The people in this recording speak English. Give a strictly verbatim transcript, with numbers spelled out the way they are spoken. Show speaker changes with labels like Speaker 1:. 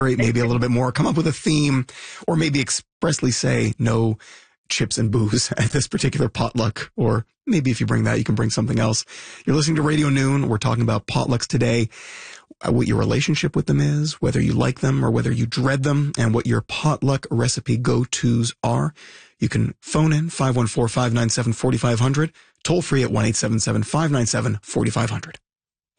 Speaker 1: maybe a little bit more, come up with a theme, or maybe expressly say no chips and booze at this particular potluck. Or maybe if you bring that, you can bring something else. You're listening to Radio Noon. We're talking about potlucks today, uh, what your relationship with them is, whether you like them or whether you dread them, and what your potluck recipe go-tos are. You can phone in five one four, five nine seven, four five zero zero, toll free at one eight seven seven, five nine seven, four five zero zero.